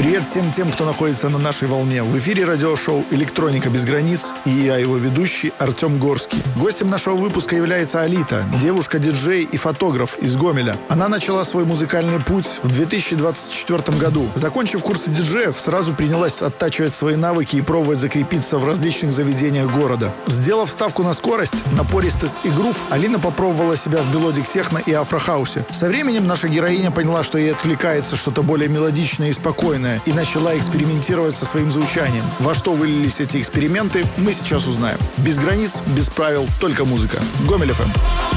Привет всем тем, кто находится на нашей волне. В эфире радиошоу «Электроника без границ» и я, его ведущий Артем Горский. Гостем нашего выпуска является Алита, девушка-диджей и фотограф из Гомеля. Она начала свой музыкальный путь в 2024 году. Закончив курсы диджеев, сразу принялась оттачивать свои навыки и пробовать закрепиться в различных заведениях города. Сделав ставку на скорость, напористость и грув, Алина попробовала себя в мелодик техно и афрохаусе. Со временем наша героиня поняла, что ей откликается что-то более мелодичное и спокойное, и начала экспериментировать со своим звучанием. Во что вылились эти эксперименты, мы сейчас узнаем. Без границ, без правил, только музыка. Гомель ФМ.